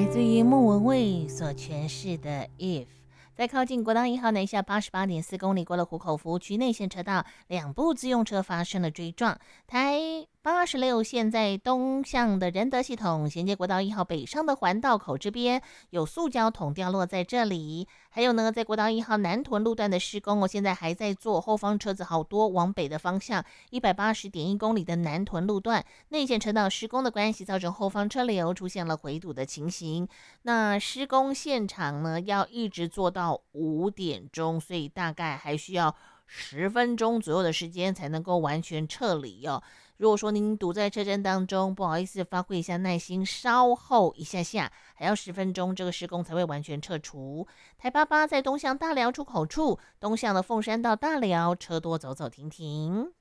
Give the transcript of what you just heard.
来自于莫文蔚所诠释的 If。 在靠近国道1号南下88.4公里过了湖口服务区内线车道，两部自用车发生了追撞。台86线在东向的仁德系统衔接国道1号北上的环道口这边，有塑胶桶掉落在这里。还有呢，在国道1号南屯路段的施工现在还在做，后方车子好多，往北的方向180.1公里的南屯路段内线车道施工的关系，造成后方车流出现了回堵的情形。那施工现场呢，要一直做到5点钟，所以大概还需要10分钟左右的时间才能够完全撤离哦。如果说您堵在车阵当中，不好意思，发挥一下耐心，稍后一下下，还要10分钟，这个施工才会完全撤除。台88在东向大寮出口处，东向的凤山到大寮车多走走停停。